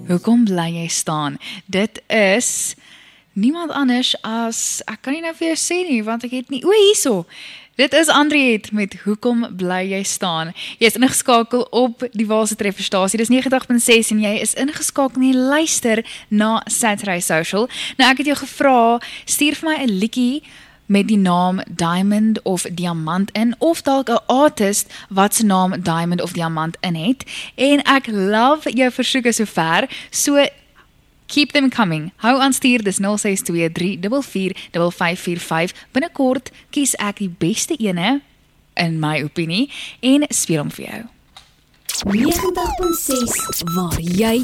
Hoekom bly jy staan? Dit is niemand anders as, ek kan nie nou vir jou sê nie, want ek het nie, hierso. Dit is Andriet met Hoekom bly jy staan? Jy is ingeskakel op die Waalse Trefferstasie, dis 90.6 en jy is ingeskakel en jy luister na Saturday Social. Nou ek het jou gevra, stuur vir my 'n liedjie met die naam Diamond of Diamant in, of dalk 'n artist wat se naam Diamond of Diamant in het, en ek love jou versoeke sover, so keep them coming. Hou aan stuur, dis 062344545. Binnekort kies ek die beste ene, in my opinie, en speel hom vir jou. 90.6 waar jy